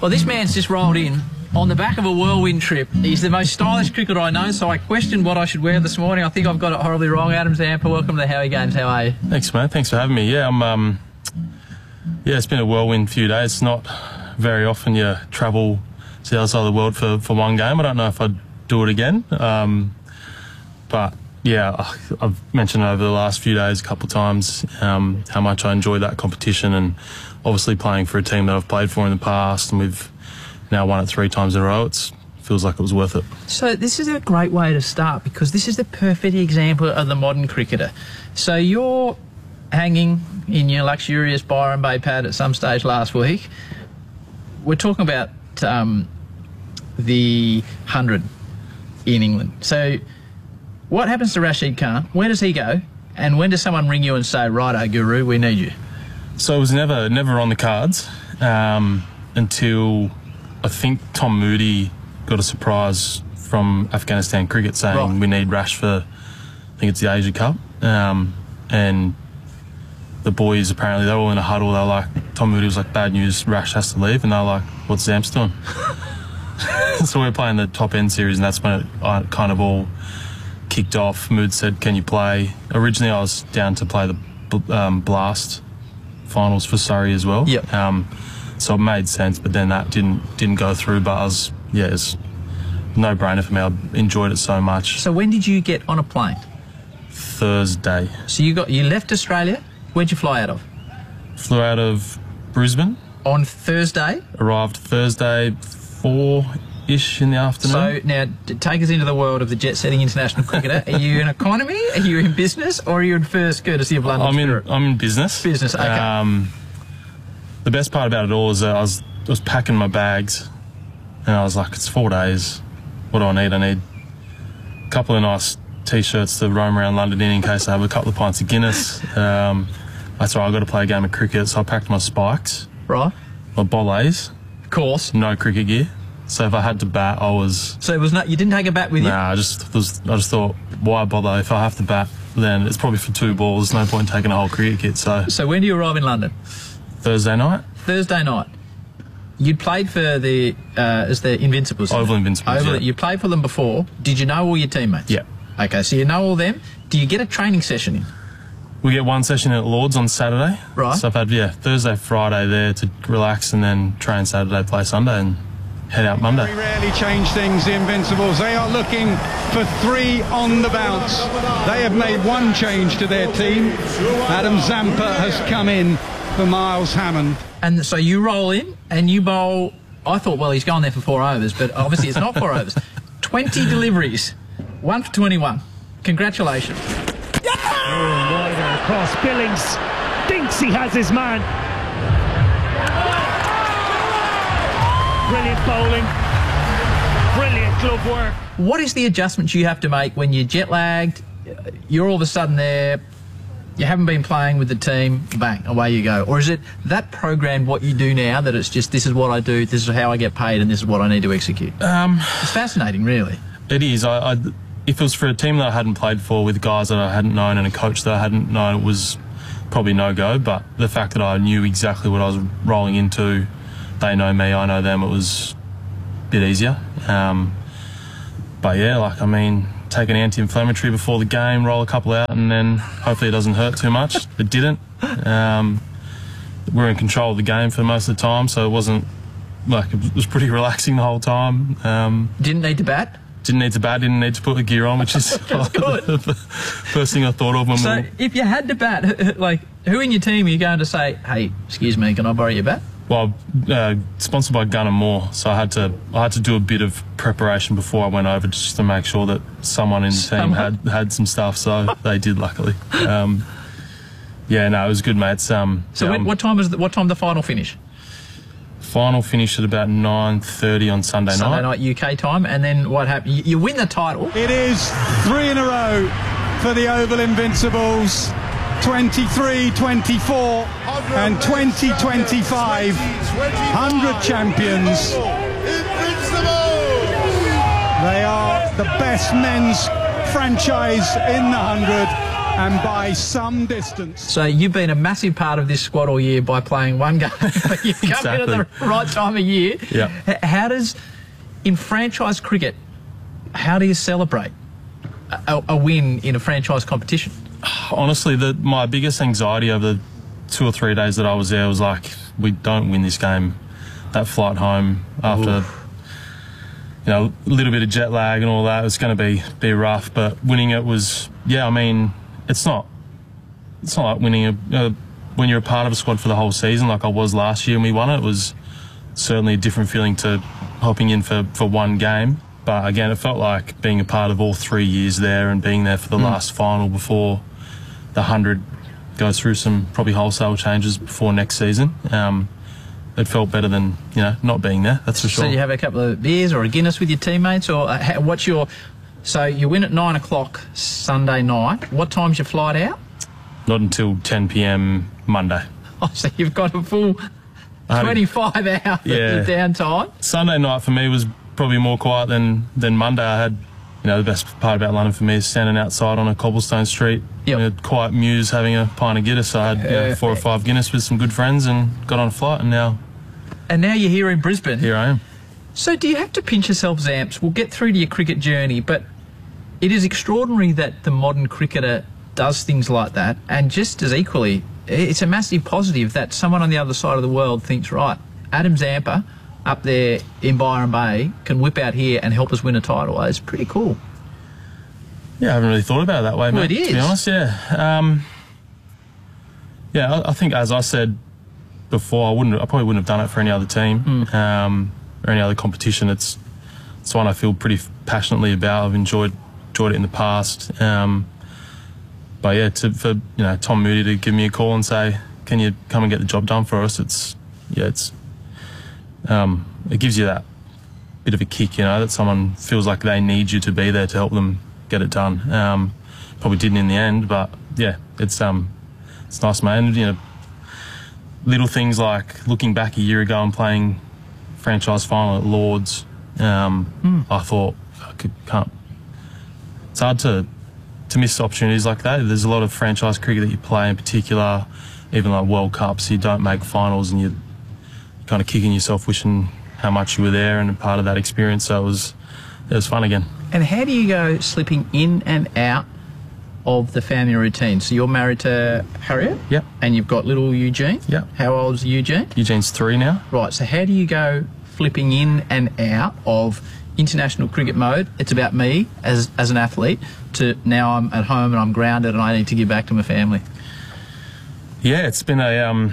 Well, this man's just rolled in on the back of a whirlwind trip. He's the most stylish cricketer I know, so I questioned what I should wear this morning. I think I've got it horribly wrong. Adam Zampa, welcome to the Howie Games. How are you? Thanks, mate. Thanks for having me. Yeah, it's been a whirlwind few days. It's not very often you travel to the other side of the world for one game. I don't know if I'd do it again. But yeah, I've mentioned over the last few days a couple of times how much I enjoyed that competition, and obviously playing for a team that I've played for in the past, and we've now won it 3 times in a row. It feels like it was worth it. So this is a great way to start, because this is the perfect example of the modern cricketer. So you're hanging in your luxurious Byron Bay pad at some stage last week. We're talking about the 100 in England. So what happens to Rashid Khan? Where does he go? And when does someone ring you and say, righto, Guru, we need you? So it was never on the cards until I think Tom Moody got a surprise from Afghanistan Cricket saying we need Rash for, I think it's the Asia Cup. And the boys, apparently, they were all in a huddle. They were like, Tom Moody was like, bad news, Rash has to leave. And they were like, what's Zamps doing? So we were playing the top end series, and that's when it kind of all kicked off. Mood said, can you play? Originally, I was down to play the Blast finals for Surrey as well. Yep. So it made sense, but then that didn't go through. But it's no-brainer for me. I enjoyed it so much. So when did you get on a plane? Thursday. So you left Australia. Where'd you fly out of? Flew out of Brisbane. On Thursday? Arrived Thursday 4-ish in the afternoon. So now, take us into the world of the jet-setting international cricketer. Are you in economy? Are you in business? Or are you in first courtesy of London? I'm in business. Business, okay. The best part about it all is that I was packing my bags, and I was like, it's 4 days. What do I need? I need a couple of nice T-shirts to roam around London in case I have a couple of pints of Guinness. That's right, I've got to play a game of cricket, so I packed my spikes. Right. My bollets. Of course. No cricket gear. So if I had to bat, I was... So it was not, you didn't take a bat with you? Nah, I just thought, why bother? If I have to bat, then it's probably for 2 balls. There's no point in taking a whole cricket kit, So when do you arrive in London? Thursday night. Thursday night. You'd played for the Invincibles. Oval Invincibles, yeah. You played for them before. Did you know all your teammates? Yeah. Okay, so you know all them. Do you get a training session in? We get one session at Lords on Saturday. Right. So I've had, Thursday, Friday there to relax, and then train Saturday, play Sunday, and head out Monday. Very rarely change things, the Invincibles. They are looking for 3 on the bounce. They have made 1 change to their team. Adam Zampa has come in for Miles Hammond. And so you roll in and you bowl. I thought, well, he's gone there for 4 overs, but obviously it's not 4 overs. 20 deliveries, 1 for 21. Congratulations. Wide across. Billings thinks he has his man. Brilliant bowling. Brilliant glove work. What is the adjustments you have to make when you're jet lagged? You're all of a sudden there. You haven't been playing with the team, bang, away you go. Or is it that programmed what you do now, that it's just, this is what I do, this is how I get paid, and this is what I need to execute? It's fascinating, really. It is. If it was for a team that I hadn't played for, with guys that I hadn't known and a coach that I hadn't known, it was probably no-go. But the fact that I knew exactly what I was rolling into, they know me, I know them, it was a bit easier. But yeah, take an anti-inflammatory before the game, roll a couple out, and then hopefully it doesn't hurt too much. It didn't. We're in control of the game for most of the time, so it wasn't it was pretty relaxing the whole time. Didn't need to bat? Didn't need to bat, didn't need to put the gear on, which is the first thing I thought of when So if you had to bat, who in your team are you going to say, hey, excuse me, can I borrow your bat? Well, sponsored by Gunnar Moore, so I had to do a bit of preparation before I went over, just to make sure that someone in the team had some stuff. So they did, luckily. It was good, mate. So what time the final finish? Final finish at about 9:30 on Sunday night. Sunday night UK time, and then what happened? You win the title. It is 3 in a row for the Oval Invincibles. 23-24 and 20-25, 100 champions. They are the best men's franchise in the 100. and by some distance. So you've been a massive part of this squad all year by playing one game. But you've come in at the right time of year. Yeah. How does, in franchise cricket, how do you celebrate a win in a franchise competition? Honestly, my biggest anxiety over the 2 or 3 days that I was there was like, we don't win this game. That flight home after, you know, a little bit of jet lag and all that, it's going to be rough. But winning it was, yeah, I mean, it's not like winning when you're a part of a squad for the whole season like I was last year and we won it. It was certainly a different feeling to hopping in for one game. But again, it felt like being a part of all 3 years there and being there for the last final before the 100 goes through some probably wholesale changes before next season. It felt better than, you know, not being there, that's for sure. So you have a couple of beers or a Guinness with your teammates, or what's your... So you win at 9 o'clock Sunday night. What time's your flight out? Not until 10 p.m. Monday. Oh, so you've got a full 25 hours of downtime. Sunday night for me was probably more quiet than Monday. I had, you know, the best part about London for me is standing outside on a cobblestone street in a quiet mews having a pint of Guinness. So I had 4 or 5 Guinness with some good friends and got on a flight, and now you're here in Brisbane. Here I am. So do you have to pinch yourself, Zamps? We'll get through to your cricket journey, but it is extraordinary that the modern cricketer does things like that, and just as equally, it's a massive positive that someone on the other side of the world thinks, right, Adam Zampa up there in Byron Bay can whip out here and help us win a title. It's pretty cool. Yeah, I haven't really thought about it that way, mate. Well, it is. To be honest, yeah. I think, as I said before, I probably wouldn't have done it for any other team or any other competition. It's one I feel pretty passionately about. I've enjoyed it in the past. But yeah, for Tom Moody to give me a call and say, "Can you come and get the job done for us?" It gives you that bit of a kick, you know, that someone feels like they need you to be there to help them get it done. Probably didn't in the end, but yeah, it's nice, mate. And, you know, little things like looking back a year ago and playing franchise final at Lords. I thought can't. It's hard to miss opportunities like that. There's a lot of franchise cricket that you play, in particular, even like World Cups. You don't make finals, and you're kind of kicking yourself, wishing how much you were there and a part of that experience. So it was fun again. And how do you go slipping in and out of the family routine? So you're married to Harriet? Yep. And you've got little Eugene? Yep. How old's Eugene? Eugene's 3 now. Right, so how do you go flipping in and out of international cricket mode, it's about me as an athlete, to now I'm at home and I'm grounded and I need to give back to my family? Yeah, it's been I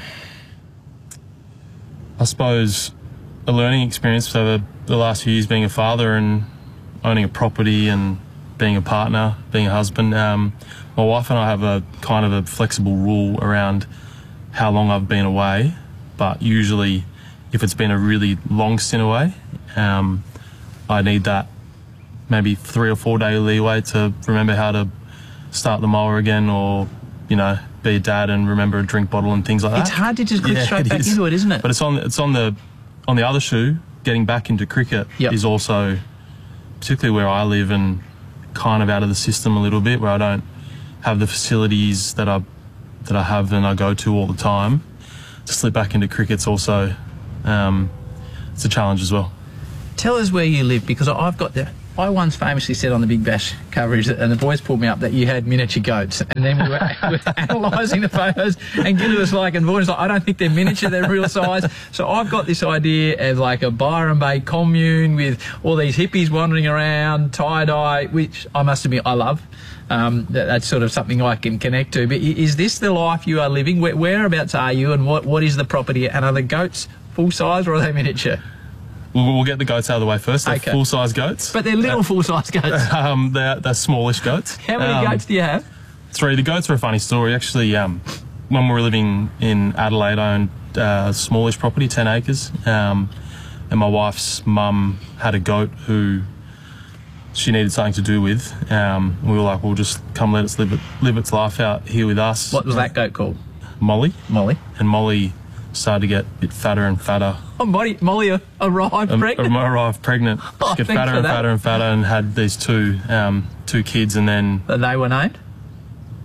suppose, a learning experience over the last few years being a father and owning a property and being a partner, being a husband. My wife and I have a kind of a flexible rule around how long I've been away, but usually if it's been a really long stint away, I need that maybe 3 or 4 day leeway to remember how to start the mower again, or, you know, be a dad and remember a drink bottle and things like that. It's hard to just click straight back into it, isn't it? But it's on the other shoe. Getting back into cricket is also, particularly where I live and kind of out of the system a little bit, where I don't have the facilities that I have and I go to all the time. To slip back into cricket's also it's a challenge as well. Tell us where you live, because I once famously said on the Big Bash coverage, and the boys pulled me up, that you had miniature goats, and then we were analysing the photos, and Gilda was like, and Vaughan was like, I don't think they're miniature, they're real size. So I've got this idea of like a Byron Bay commune with all these hippies wandering around, tie-dye, which I must admit I love. That's sort of something I can connect to. But is this the life you are living? Whereabouts are you, and what is the property? And are the goats full size or are they miniature? We'll get the goats out of the way first. They're full-size goats. But they're little full-size goats. They're smallish goats. How many goats do you have? 3. The goats are a funny story. Actually, when we were living in Adelaide, I owned a smallish property, 10 acres. And my wife's mum had a goat who she needed something to do with. We were like, well, just come let it live its life out here with us. What was that goat called? Molly. Molly. And Molly started to get a bit fatter and fatter. Oh, Molly arrived pregnant? Arrived pregnant. Oh, get fatter and fatter and fatter, and had these two kids, and then... And they were named?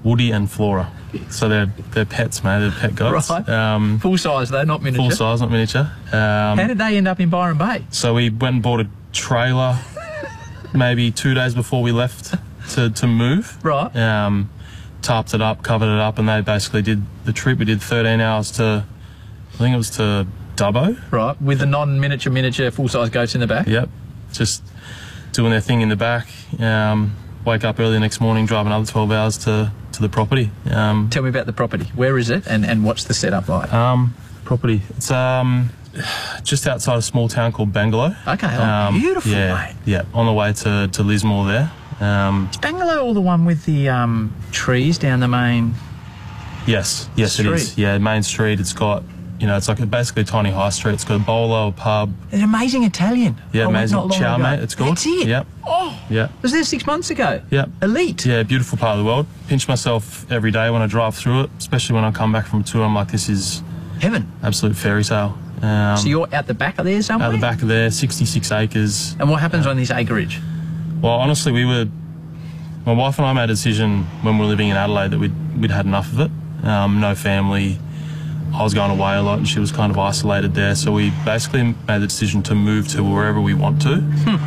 Woody and Flora. So they're pets, mate. They're pet goats. Right. Full size though, not miniature. Full size, not miniature. How did they end up in Byron Bay? So we went and bought a trailer maybe 2 days before we left to move. Right. Tarped it up, covered it up, and they basically did the trip. We did 13 hours to, I think it was to Dubbo. Right, with the non-miniature full-size goats in the back? Yep, just doing their thing in the back. Wake up early the next morning, drive another 12 hours to the property. Tell me about the property. Where is it, and what's the setup like? Property. It's just outside a small town called Bangalow. Okay, beautiful, mate. Yeah, on the way to Lismore there. Is Bangalow all the one with the trees down the main? Yes, it is. Yeah, main street. It's got, it's like basically a tiny high street. It's got a bowler, a pub. An amazing Italian. Yeah, amazing. Chow, mate, it's called. That's it. Yep. Oh, yeah. I was there 6 months ago. Yep. Elite. Yeah, beautiful part of the world. Pinch myself every day when I drive through it, especially when I come back from a tour. I'm like, this is heaven. Absolute fairy tale. So you're out the back of there somewhere? Out the back of there, 66 acres. And what happens on this acreage? Well, honestly, my wife and I made a decision when we were living in Adelaide that we'd had enough of it. No family. I was going away a lot and she was kind of isolated there. So we basically made the decision to move to wherever we want to.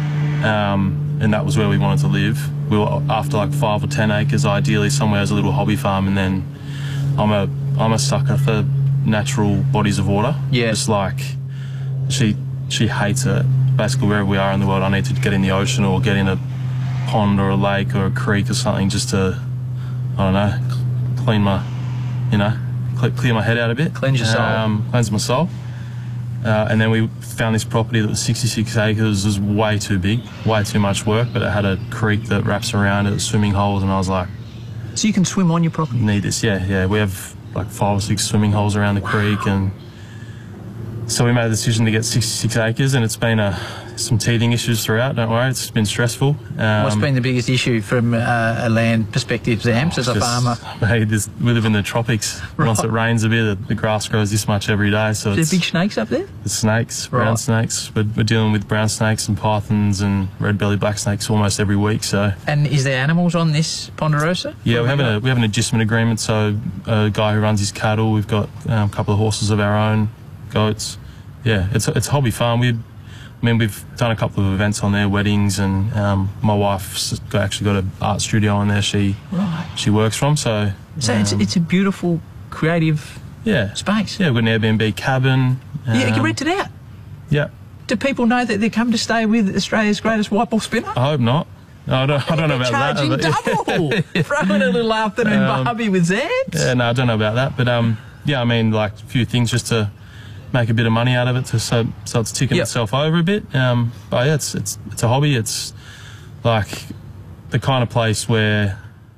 And that was where we wanted to live. We were after like 5 or 10 acres, ideally somewhere as a little hobby farm. And then I'm a sucker for natural bodies of water. Yeah. Just like she hates it. Basically wherever we are in the world, I need to get in the ocean or get in a pond or a lake or a creek or something just to, I don't know, clean my, clear my head out a bit. Cleanse your soul. Cleanse my soul. And then we found this property that was 66 acres. It was way too big, way too much work, but it had a creek that wraps around it, swimming holes, and I was like... So you can swim on your property? Need this, yeah. We have like 5 or 6 swimming holes around the creek, and so we made a decision to get 66 acres, and it's been some teething issues throughout, don't worry, it's been stressful. What's been the biggest issue from a land perspective, Zamps, as a farmer? Hey, we live in the tropics. Right. Once it rains a bit, the grass grows this much every day. So Is there big snakes up there? The snakes, brown snakes. We're dealing with brown snakes and pythons and red-bellied black snakes almost every week. So. And is there animals on this Ponderosa? Yeah, we have an adjustment agreement. So a guy who runs his cattle, we've got a couple of horses of our own, goats. Yeah, it's a hobby farm. We've done a couple of events on there, weddings, and my wife's actually got an art studio on there she works from. So it's a beautiful, creative space. Yeah, we've got an Airbnb cabin. You can rent it out. Yeah. Do people know that they come to stay with Australia's greatest white ball spinner? I hope not. I don't know about that. Charging double! Throwing a little afternoon barbie with Zamps? Yeah, no, I don't know about that. But like a few things just to make a bit of money out of it, so it's ticking itself over a bit. But yeah, it's a hobby. It's like the kind of place where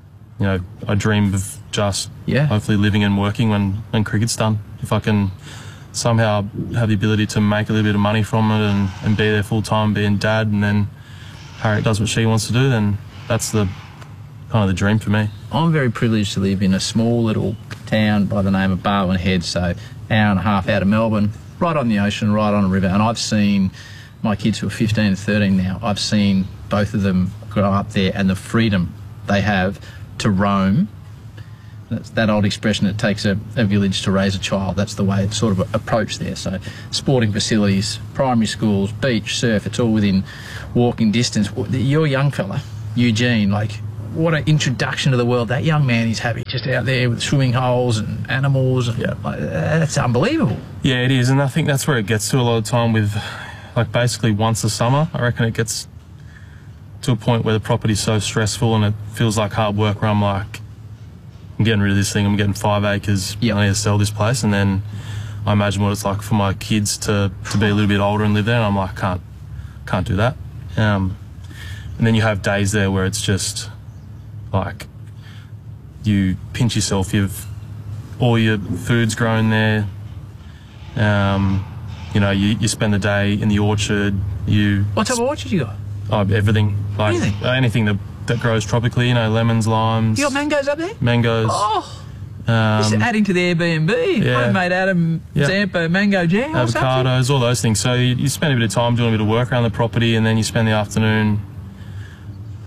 I dream of just hopefully living and working when cricket's done. If I can somehow have the ability to make a little bit of money from it and be there full time, being dad, and then Harriet does what she wants to do, then that's the kind of the dream for me. I'm very privileged to live in a small little town by the name of Barwon Head, so hour and a half out of Melbourne, right on the ocean, right on a river. And I've seen my kids who are 15 and 13 now, I've seen both of them grow up there, and the freedom they have to roam. That's that old expression, it takes a village to raise a child. That's the way it's sort of approached there. So sporting facilities, primary schools, beach, surf, it's all within walking distance. Your young fella, Eugene, what an introduction to the world that young man is having, just out there with swimming holes and animals. And that's unbelievable. Yeah, it is, and I think that's where it gets to a lot of time with, basically once a summer, I reckon it gets to a point where the property's so stressful and it feels like hard work, where I'm like, I'm getting rid of this thing, I'm getting 5 acres, I need to sell this place. And then I imagine what it's like for my kids to be a little bit older and live there, and I'm like, can't do that. And then you have days there where it's just like you pinch yourself, all your food's grown there. You spend the day in the orchard. What type of orchard you got? Oh, everything. Anything that grows tropically, lemons, limes. You got mangoes up there? Mangoes. Oh, just adding to the Airbnb. Homemade Adam Zampa mango jam. Avocados, all those things. So you spend a bit of time doing a bit of work around the property, and then you spend the afternoon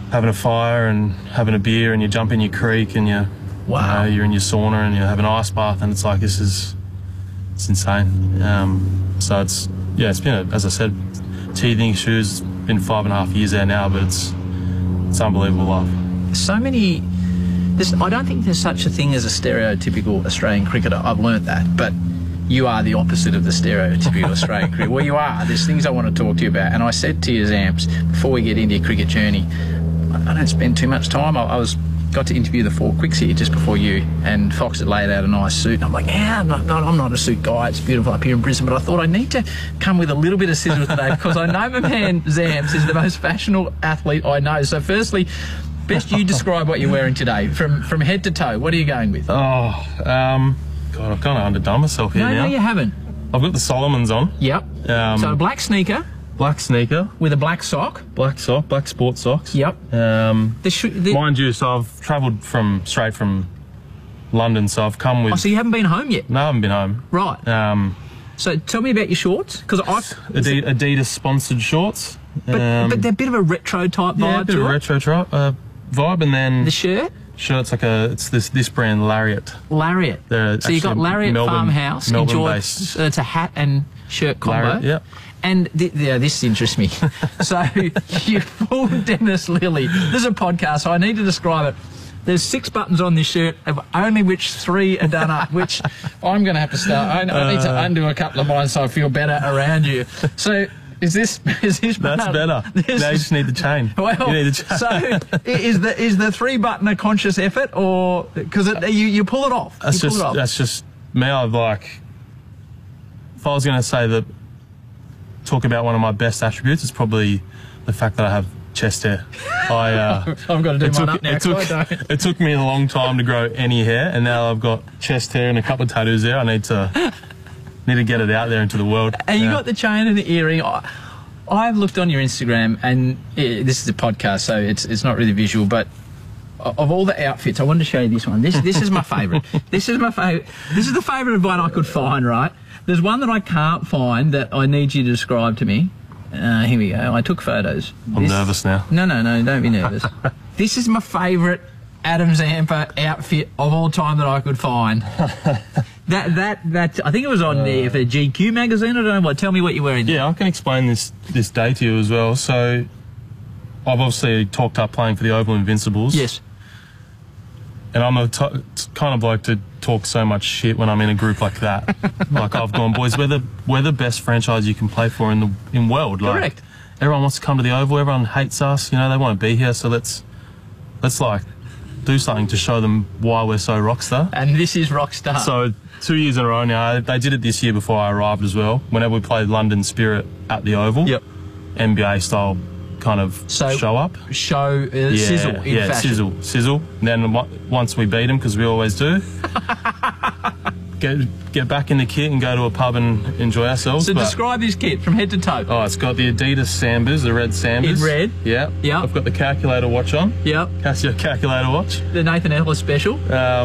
having a fire and having a beer, and you jump in your creek and Wow. you're in your sauna and you have an ice bath, and it's like, it's insane. So it's been, as I said, teething issues. Been 5.5 years there now, but it's unbelievable life. So many. I don't think there's such a thing as a stereotypical Australian cricketer. I've learnt that, but you are the opposite of the stereotypical Australian cricketer. Well, you are. There's things I want to talk to you about, and I said to you, Zamps, before we get into your cricket journey, I don't spend too much time. I got to interview the 4 quicks here just before you, and Fox had laid out a nice suit, and I'm like, yeah, I'm not a suit guy. It's beautiful up here in Brisbane, but I thought I need to come with a little bit of sizzle today because I know my man Zamps is the most fashionable athlete I know. So firstly, best you describe what you're wearing today, from head to toe. What are you going with? God, I've kind of underdone myself here now. No, you haven't. I've got the Solomons on. Yep. So a black sneaker. Black sneaker. With a black sock. Black sock, black sports socks. Yep. Mind you, so I've travelled straight from London, so I've come with... Oh, so you haven't been home yet? No, I haven't been home. Right. So tell me about your shorts, because Adidas sponsored shorts. But they're a bit of a retro type vibe. Yeah, a bit of a retro type vibe, and then the shirt. Shirt's like it's this brand Lariat. Lariat. So you got Lariat Farmhouse. Melbourne-based. It's a hat and shirt combo. Lariat, yep. And this interests me. So you full Dennis Lilly. This is a podcast, so I need to describe it. There's 6 buttons on this shirt, of only which 3 are done up, which I'm going to have to start. I need to undo a couple of mine so I feel better around you. So is this That's better. Now you just need the chain. Well, you need the chain. So is the 3-button a conscious effort, or because you pull it off? That's just me. If I was going to say talk about one of my best attributes, it's probably the fact that I have chest hair. I've got to do mine up now. It took me a long time to grow any hair, and now I've got chest hair and a couple of tattoos there. I need to get it out there into the world. And you got the chain and the earring. I've looked on your Instagram, and this is a podcast, so it's not really visual, but of all the outfits, I wanted to show you this one. This is my favourite. This is my favourite. This is the favourite of one I could find, right? There's one that I can't find that I need you to describe to me. Here we go. I took photos. I'm nervous now. No, don't be nervous. This is my favourite Adam Zampa outfit of all time that I could find. That I think it was on there for GQ magazine. I don't know what. Tell me what you're wearing. Yeah, I can explain this day to you as well. So I've obviously talked up playing for the Oval Invincibles. Yes. And I'm a kind of like to talk so much shit when I'm in a group like that. Like, I've gone, boys, we're the best franchise you can play for in the world. Like, correct. Everyone wants to come to the Oval. Everyone hates us. You know, they want to be here. So let's like do something to show them why we're so rockstar. And this is rockstar. So 2 years in a row now. They did it this year before I arrived as well. Whenever we played London Spirit at the Oval. Yep. NBA style kind of show up. Sizzle in fashion. Sizzle. And then once we beat them, because we always do, get back in the kit and go to a pub and enjoy ourselves. So describe this kit from head to toe. Oh, it's got the Adidas Sambas, the red Sambas. In red? Yeah. Yeah. I've got the calculator watch on. Yep. Casio calculator watch. The Nathan Ellis special.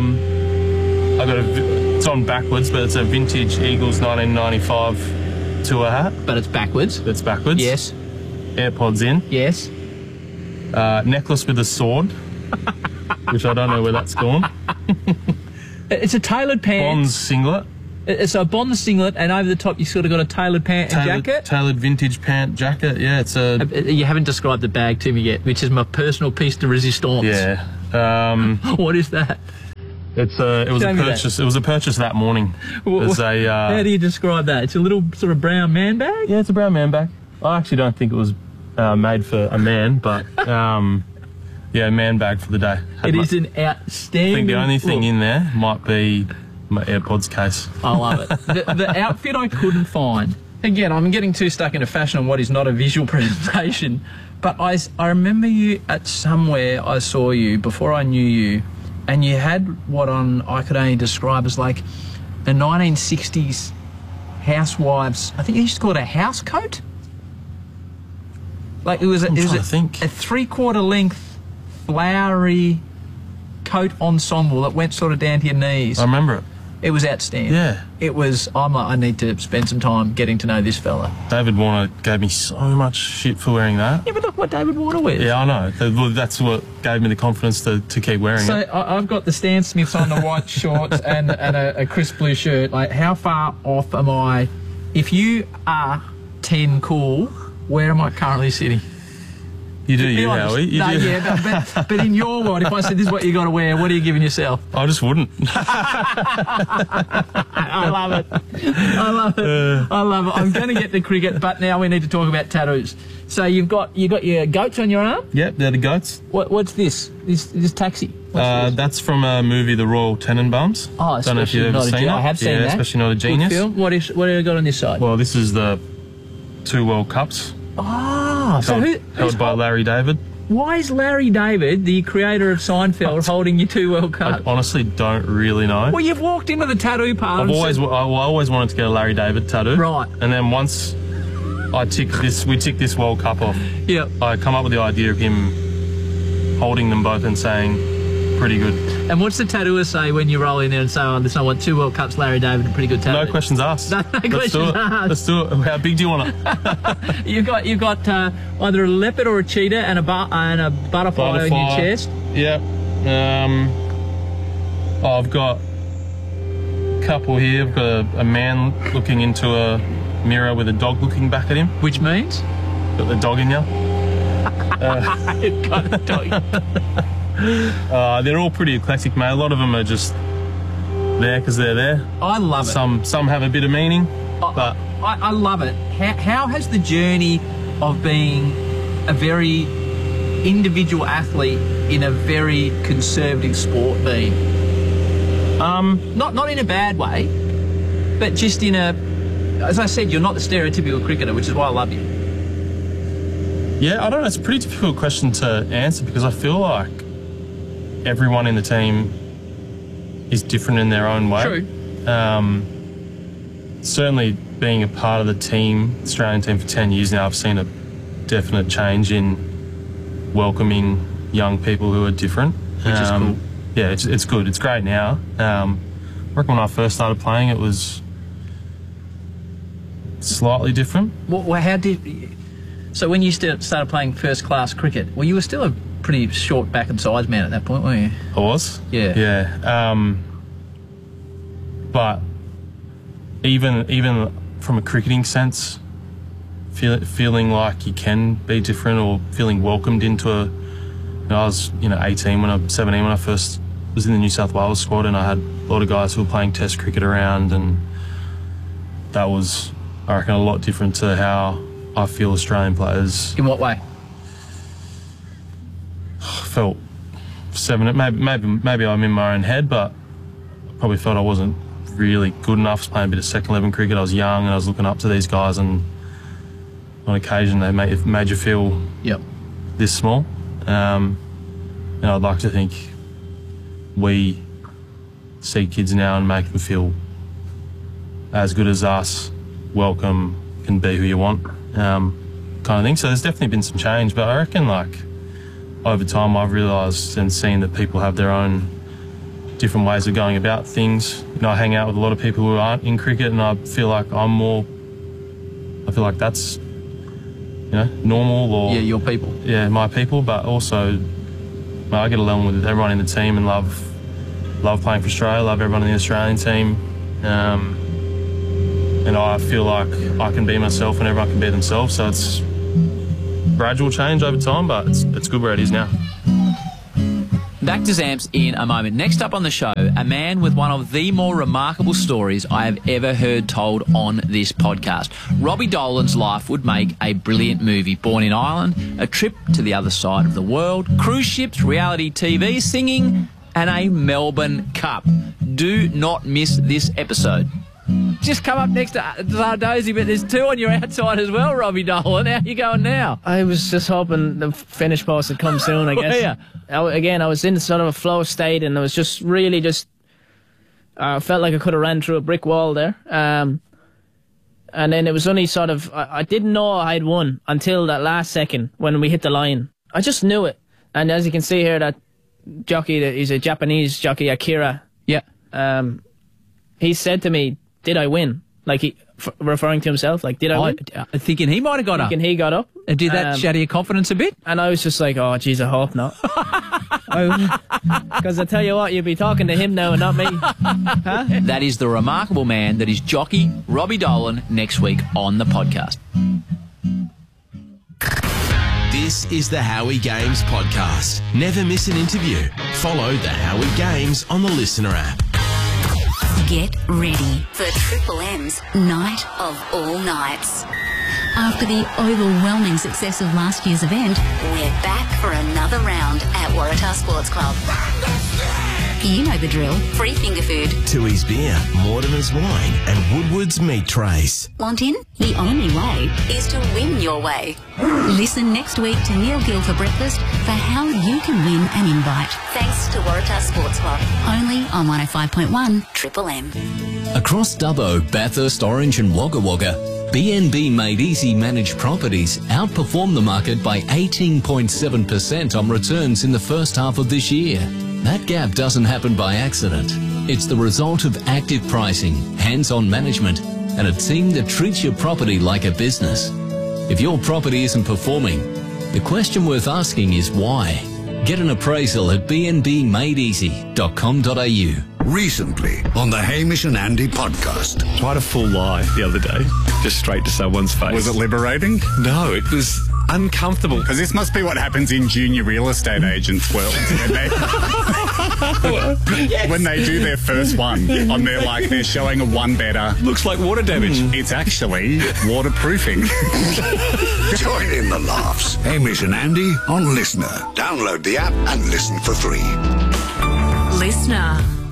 It's on backwards, but it's a vintage Eagles 1995 tour hat. But it's backwards. It's backwards. Yes. AirPods in. Yes. Necklace with a sword, which I don't know where that's gone. It's a tailored pant. Bonds singlet. So a Bonds singlet, and over the top you sort of got a tailored pant and jacket. Tailored vintage pant jacket. Yeah, it's a. You haven't described the bag to me yet, which is my personal piece de resistance. Yeah. What is that? It was a purchase. It was a purchase that morning. How do you describe that? It's a little sort of brown man bag. Yeah, it's a brown man bag. I actually don't think it was made for a man, but yeah, man bag for the day. It is an outstanding. I think the only thing in there might be my AirPods case. I love it. The outfit I couldn't find. Again, I'm getting too stuck into fashion on what is not a visual presentation, but I remember you at somewhere. I saw you before I knew you, and you had what I could only describe as like a 1960s housewives. I think they used to call it a house coat. Like it was a 3/4 length flowery coat ensemble that went sort of down to your knees. I remember it. It was outstanding. Yeah. It was, I'm like, I need to spend some time getting to know this fella. David Warner gave me so much shit for wearing that. Yeah, but look what David Warner wears. Yeah, I know. That's what gave me the confidence to keep wearing it. So I've got the Stan Smiths on, the white shorts and a crisp blue shirt. Like, how far off am I? If you are 10 cool, where am I currently sitting? You do you, Howie. You do. Yeah, but in your world, if I said this is what you got to wear, what are you giving yourself? I just wouldn't. I love it. I love it. I love it. I'm going to get to cricket, but now we need to talk about tattoos. So you got your goats on your arm? Yep, they're the goats. What's this? This taxi? What's this? That's from a movie, The Royal Tenenbaums. Oh, don't know if you've ever seen it. I have seen that. Especially Not a Genius. Good film. What have you got on this side? Well, this is the 2 World Cups. Oh, so held by Larry David. Why is Larry David, the creator of Seinfeld, holding you 2 World Cups? I honestly don't really know. Well, you've walked into the tattoo parlor. I always wanted to get a Larry David tattoo. Right. And then once we ticked this World Cup off. Yep. I come up with the idea of him holding them both and saying, pretty good. And what's the tattooer say when you roll in there and say, oh, listen, I want 2 World Cups, Larry David, a pretty good tattoo? No questions asked. No questions asked. Let's do it. How big do you want it? You've got either a leopard or a cheetah and a butterfly on your chest. Yep. I've got a couple here. I've got a man looking into a mirror with a dog looking back at him. Which means? Got the dog in you. You've got a dog. They're all pretty eclectic, mate. A lot of them are just there because they're there. I love it. Some have a bit of meaning, but I love it. How has the journey of being a very individual athlete in a very conservative sport been? Not in a bad way, but just in a, as I said, you're not the stereotypical cricketer, which is why I love you. Yeah, I don't know. It's a pretty difficult question to answer because I feel like everyone in the team is different in their own way. True. Certainly being a part of the team, Australian team for 10 years now, I've seen a definite change in welcoming young people who are different. Which is cool. Yeah, it's good. It's great now. I reckon when I first started playing, it was slightly different. So when you started playing first class cricket, well, you were still a pretty short back and sides man at that point, weren't you? I was. Yeah. Yeah. But even from a cricketing sense, feeling like you can be different or feeling welcomed into a. I was 17 when I first was in the New South Wales squad, and I had a lot of guys who were playing Test cricket around, and that was, I reckon, a lot different to how I feel Australian players. In what way? Felt maybe I'm in my own head, but I probably felt I wasn't really good enough. I was playing a bit of second 11 cricket. I was young and I was looking up to these guys, and on occasion they made you feel this small. And I'd like to think we see kids now and make them feel as good as us, welcome, can be who you want, kind of thing. So there's definitely been some change, but I reckon over time I've realised and seen that people have their own different ways of going about things. I hang out with a lot of people who aren't in cricket, and I feel like that's normal, or your people. Yeah, my people, but also I get along with everyone in the team and love playing for Australia, love everyone in the Australian team, and I feel like I can be myself and everyone can be themselves. So it's gradual change over time, but it's good where it is now. Back to Zamps in a moment. Next up on the show, a man with one of the more remarkable stories I have ever heard told on this podcast. Robbie Dolan's life would make a brilliant movie. Born in Ireland, a trip to the other side of the world, cruise ships, reality TV, singing, and a Melbourne Cup. Do not miss this episode. Just come up next to Zardozi, but there's 2 on your outside as well, Robbie Dolan. How you going now? I was just hoping the finish post would come soon, I guess. I was in sort of a flow state, and I was just really I felt like I could have ran through a brick wall there. And then it was only sort of, I didn't know I had won until that last second when we hit the line. I just knew it. And as you can see here, that jockey, he's a Japanese jockey, Akira. Yeah. he said to me, "Did I win?" Like referring to himself, like, "Did I win?" Thinking he might have got up. Thinking he got up. And did that shatter your confidence a bit? And I was just like, "Oh, geez, I hope not." Because I tell you what, you'd be talking to him now and not me. Huh? That is the remarkable man that is jockey Robbie Dolan next week on the podcast. This is the Howie Games podcast. Never miss an interview. Follow the Howie Games on the Listener app. Get ready for Triple M's Night of All Nights. After the overwhelming success of last year's event, we're back for another round at Waratah Sports Club. You know the drill. Free finger food. Tooheys Beer, Mortimer's Wine and Woodward's Meat Trays. Want in? The only way is to win your way. Listen next week to Neil Gill for breakfast for how you can win an invite. Thanks to Waratah Sports Club. Only on 105.1 Triple M. Across Dubbo, Bathurst, Orange and Wagga Wagga, BNB Made Easy managed properties outperformed the market by 18.7% on returns in the first half of this year. That gap doesn't happen by accident. It's the result of active pricing, hands-on management, and a team that treats your property like a business. If your property isn't performing, the question worth asking is why. Get an appraisal at bnbmadeeasy.com.au. Recently on the Hamish and Andy podcast. I had a full lie the other day, just straight to someone's face. Was it liberating? No, it was uncomfortable. Because this must be what happens in junior real estate agents' world. When they do their first one, they're showing a one better. Looks like water damage. It's actually waterproofing. Join in the laughs. Hamish and Andy on Listener. Download the app and listen for free. Listener.